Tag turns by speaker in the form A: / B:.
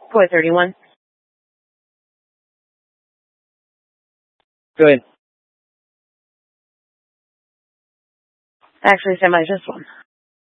A: Koi 31.
B: Go ahead.
A: Actually, semi just one.